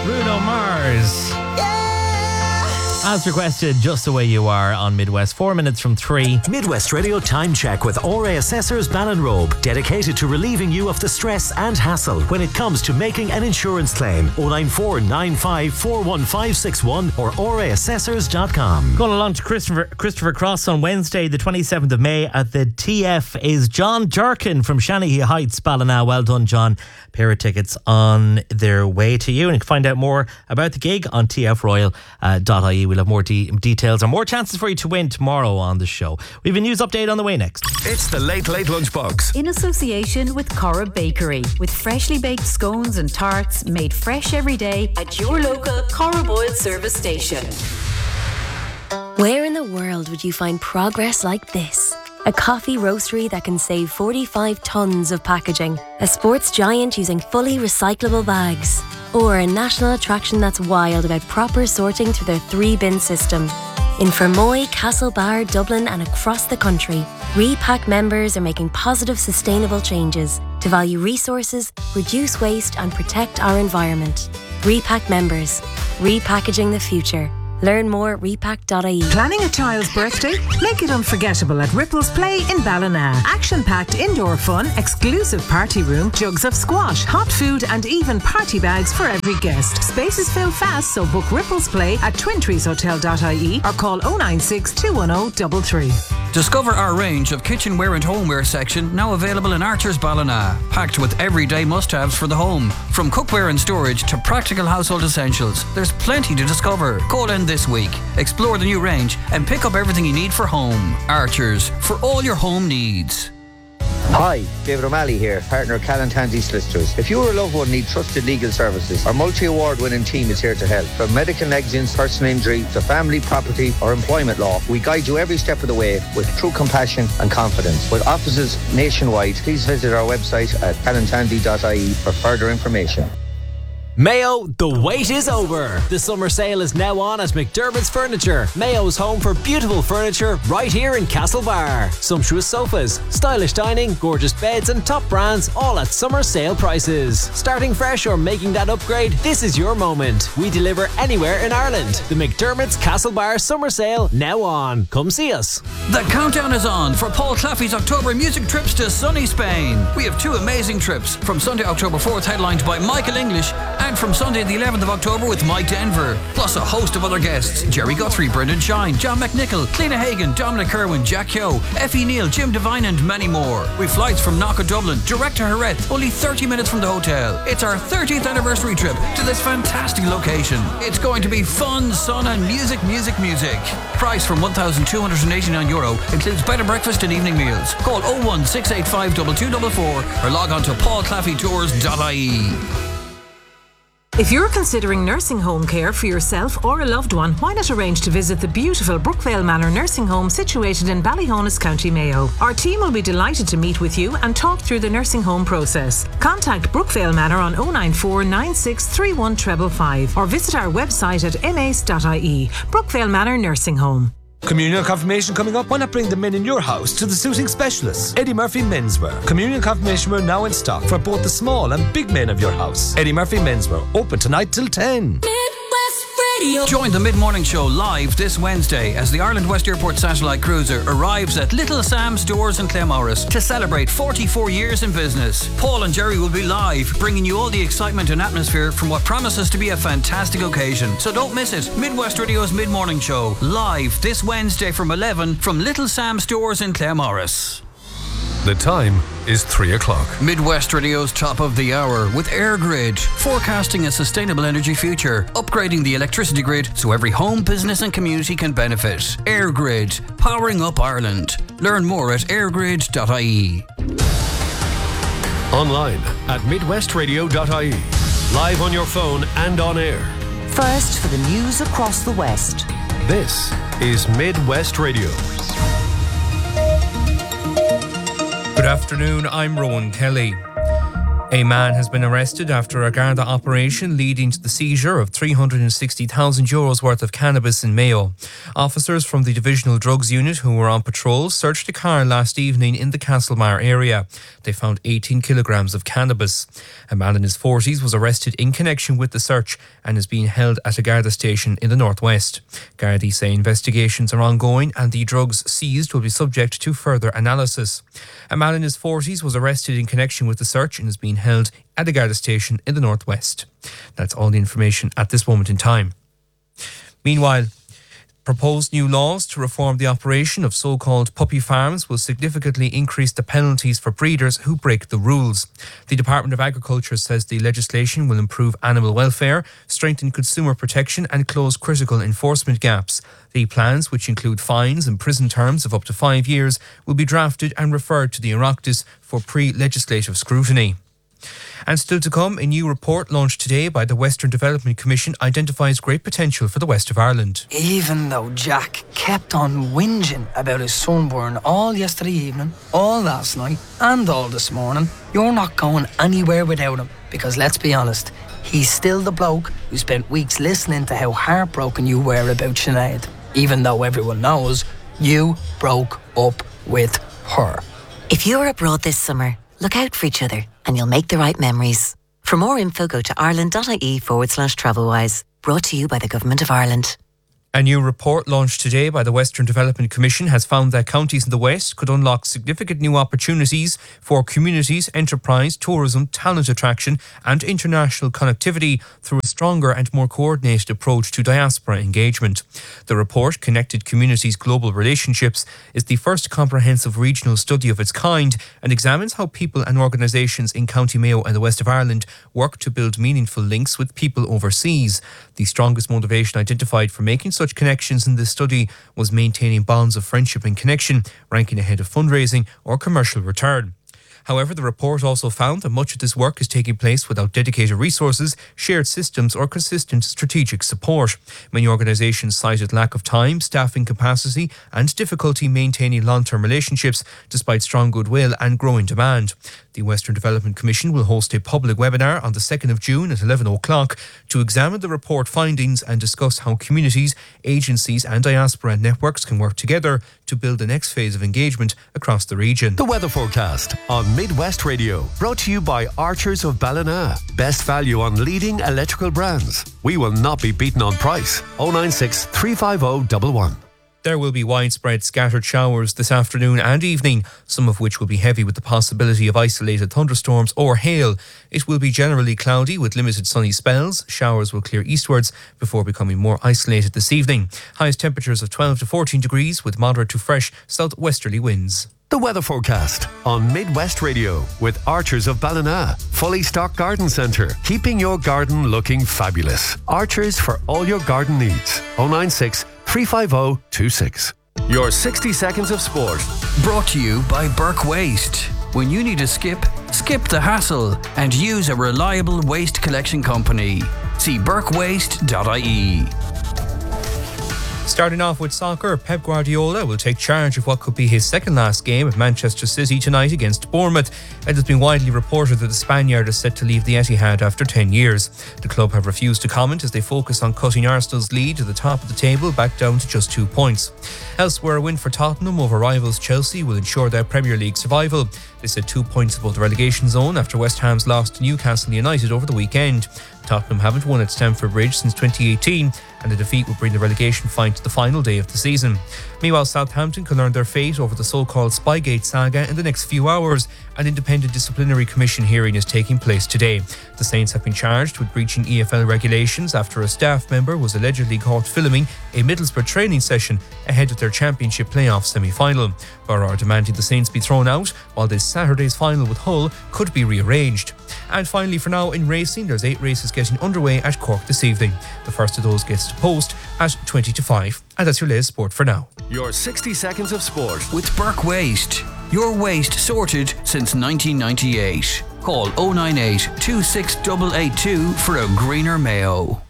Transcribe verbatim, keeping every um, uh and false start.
Bruno Mars. As requested, just the way you are on Midwest. Four minutes from three. Midwest Radio Time Check with O R A Assessors Ballinrobe, dedicated to relieving you of the stress and hassle when it comes to making an insurance claim. oh nine four nine five four one five six one or o r a assessors dot com. Going along to Christopher Christopher Cross on Wednesday, the twenty-seventh of May at the T F is John Jerkin from Shanahy Heights, Ballina. Well done, John. A pair of tickets on their way to you. And you can find out more about the gig on t f royal dot i e. We'll have more de- details and more chances for you to win tomorrow on the show. We have a news update on the way next. It's the Late Late Lunchbox. In association with Cora Bakery, with freshly baked scones and tarts made fresh every day at your local Cora Boyle service station. Where in the world would you find progress like this? A coffee roastery that can save forty-five tonnes of packaging. A sports giant using fully recyclable bags. Or a national attraction that's wild about proper sorting through their three-bin system. In Fermoy, Castlebar, Dublin and across the country, Repack members are making positive, sustainable changes to value resources, reduce waste and protect our environment. Repack members. Repackaging the future. Learn more at repack dot i e. Planning a child's birthday? Make it unforgettable at Ripples Play in Ballina. Action-packed indoor fun, exclusive party room, jugs of squash, hot food and even party bags for every guest. Spaces fill fast, so book Ripples Play at twin trees hotel dot i e or call oh nine six two one oh three three. Discover our range of kitchenware and homeware section, now available in Archer's Ballina. Packed with everyday must-haves for the home. From cookware and storage to practical household essentials, there's plenty to discover. Call in this week. Explore the new range and pick up everything you need for home. Archers, for all your home needs. Hi, David O'Malley here, partner of Callan Tansey Solicitors. If you or a loved one need trusted legal services, our multi-award winning team is here to help. From medical negligence, personal injury, to family, property or employment law, we guide you every step of the way with true compassion and confidence. With offices nationwide, please visit our website at callan tansey dot i e for further information. Mayo, the wait is over. The summer sale is now on at McDermott's Furniture, Mayo's home for beautiful furniture right here in Castlebar. Sumptuous sofas, stylish dining, gorgeous beds and top brands, all at summer sale prices. Starting fresh or making that upgrade, this is your moment. We deliver anywhere in Ireland. The McDermott's Castlebar summer sale now on. Come see us. The countdown is on for Paul Claffey's October music trips to sunny Spain. We have two amazing trips, from Sunday October fourth headlined by Michael English, and from Sunday the eleventh of October with Mike Denver, plus a host of other guests: Jerry Guthrie, Brendan Shine, John McNichol, Cliona Hagan, Dominic Kerwin, Jack Yo, Effie Neal, Jim Devine and many more. With flights from Knock Dublin direct to Jerez, only thirty minutes from the hotel. It's our thirtieth anniversary trip to this fantastic location. It's going to be fun, sun and music, music, music. Price from one thousand two hundred eighty-nine euro, includes bed and breakfast and evening meals. Call oh one six eight five two two four four or log on to paul claffey tours dot i e. If you're considering nursing home care for yourself or a loved one, why not arrange to visit the beautiful Brookvale Manor Nursing Home situated in Ballyhonus, County Mayo. Our team will be delighted to meet with you and talk through the nursing home process. Contact Brookvale Manor on oh nine four nine six three one five five five or visit our website at m a c e dot i e. Brookvale Manor Nursing Home. Communion confirmation coming up. Why not bring the men in your house to the suiting specialists? Eddie Murphy Menswear. Communion confirmation wear now in stock for both the small and big men of your house. Eddie Murphy Menswear, open tonight till ten. Join the Mid-Morning Show live this Wednesday as the Ireland West Airport satellite cruiser arrives at Little Sam's Stores in Claremorris to celebrate forty-four years in business. Paul and Jerry will be live, bringing you all the excitement and atmosphere from what promises to be a fantastic occasion. So don't miss it. Midwest Radio's Mid-Morning Show live this Wednesday from eleven from Little Sam's Stores in Claremorris. The time is three o'clock. Midwest Radio's top of the hour with EirGrid, forecasting a sustainable energy future, upgrading the electricity grid so every home, business and community can benefit. EirGrid, powering up Ireland. Learn more at air grid dot i e. Online at midwest radio dot i e. Live on your phone and on air. First for the news across the West. This is Midwest Radio. Good afternoon, I'm Rowan Kelly. A man has been arrested after a Garda operation leading to the seizure of three hundred sixty thousand euros worth of cannabis in Mayo. Officers from the Divisional Drugs Unit who were on patrol searched a car last evening in the Castlemar area. They found eighteen kilograms of cannabis. A man in his forties was arrested in connection with the search and is being held at a Garda station in the northwest. Gardaí say investigations are ongoing and the drugs seized will be subject to further analysis. A man in his forties was arrested in connection with the search and is being held at a Garda station in the northwest. That's all the information at this moment in time. Meanwhile, proposed new laws to reform the operation of so-called puppy farms will significantly increase the penalties for breeders who break the rules. The Department of Agriculture says the legislation will improve animal welfare, strengthen consumer protection and close critical enforcement gaps. The plans, which include fines and prison terms of up to five years, will be drafted and referred to the Oireachtas for pre-legislative scrutiny. And still to come, a new report launched today by the Western Development Commission identifies great potential for the west of Ireland. Even though Jack kept on whinging about his sunburn all yesterday evening, all last night and all this morning, you're not going anywhere without him. Because let's be honest, he's still the bloke who spent weeks listening to how heartbroken you were about Sinead. Even though everyone knows you broke up with her. If you're abroad this summer, look out for each other and you'll make the right memories. For more info, go to ireland.ie forward slash travelwise. Brought to you by the Government of Ireland. A new report launched today by the Western Development Commission has found that counties in the West could unlock significant new opportunities for communities, enterprise, tourism, talent attraction and international connectivity through a stronger and more coordinated approach to diaspora engagement. The report, Connected Communities Global Relationships, is the first comprehensive regional study of its kind and examines how people and organisations in County Mayo and the West of Ireland work to build meaningful links with people overseas. The strongest motivation identified for making such connections in this study was maintaining bonds of friendship and connection, ranking ahead of fundraising or commercial return. However, the report also found that much of this work is taking place without dedicated resources, shared systems or consistent strategic support. Many organisations cited lack of time, staffing capacity and difficulty maintaining long-term relationships despite strong goodwill and growing demand. The Western Development Commission will host a public webinar on the second of June at eleven o'clock to examine the report findings and discuss how communities, agencies and diaspora networks can work together to build the next phase of engagement across the region. The weather forecast on Midwest Radio, brought to you by Archers of Ballina. Best value on leading electrical brands. We will not be beaten on price. oh nine six, three five oh, one one. There will be widespread scattered showers this afternoon and evening, some of which will be heavy with the possibility of isolated thunderstorms or hail. It will be generally cloudy with limited sunny spells. Showers will clear eastwards before becoming more isolated this evening. Highest temperatures of twelve to fourteen degrees with moderate to fresh southwesterly winds. The weather forecast on Midwest Radio with Archers of Ballina. Fully stocked garden centre, keeping your garden looking fabulous. Archers for all your garden needs. oh nine six, three five oh, two six. Your sixty seconds of sport. Brought to you by Burke Waste. When you need a skip, skip the hassle and use a reliable waste collection company. See burke waste dot I E. Starting off with soccer, Pep Guardiola will take charge of what could be his second last game at Manchester City tonight against Bournemouth. It has been widely reported that the Spaniard is set to leave the Etihad after ten years. The club have refused to comment as they focus on cutting Arsenal's lead to the top of the table back down to just two points. Elsewhere, a win for Tottenham over rivals Chelsea will ensure their Premier League survival. They sit two points above the relegation zone after West Ham's loss to Newcastle United over the weekend. Tottenham haven't won at Stamford Bridge since twenty eighteen, and the defeat will bring the relegation fight to the final day of the season. Meanwhile, Southampton can learn their fate over the so-called Spygate saga in the next few hours. An independent disciplinary commission hearing is taking place today. The Saints have been charged with breaching E F L regulations after a staff member was allegedly caught filming a Middlesbrough training session ahead of their championship playoff semi-final. Borough are demanding the Saints be thrown out, while this Saturday's final with Hull could be rearranged. And finally, for now, in racing, there's eight races getting underway at Cork this evening. The first of those gets to post at twenty to five. And that's your latest sport for now. Your sixty seconds of sport with Burke Waste. Your waste sorted since nineteen ninety-eight. Call oh nine eight, two six eight eight two for a greener Mayo.